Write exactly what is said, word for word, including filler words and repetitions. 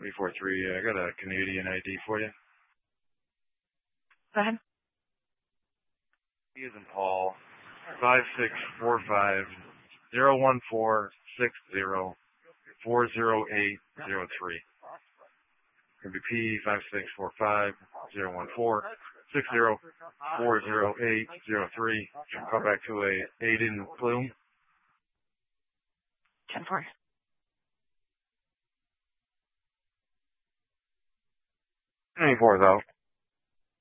three four three, I got a Canadian I D for you. Go ahead. He is in Paul. Five six four five zero one four six zero four zero eight zero three. Gonna be P five six four five zero one four six zero four zero eight zero three. Call back to a Aiden Plume. Ten four. Twenty four is out.